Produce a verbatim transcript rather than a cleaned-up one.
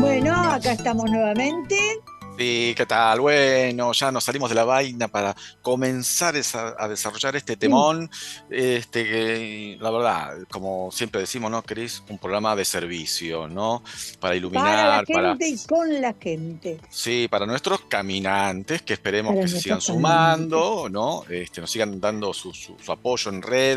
Bueno, acá estamos nuevamente. Sí, ¿qué tal? Bueno, ya nos salimos de la vaina para comenzar esa- a desarrollar este Sí, temón. Este, que, la verdad, como siempre decimos, ¿no, Cris? Un programa de servicio, ¿no? Para para la iluminar, para, gente y con la gente, sí, para nuestros caminantes, que esperemos para que se nuestros sigan caminantes. sumando, ¿no? Este, nos sigan dando su, su- su apoyo en redes.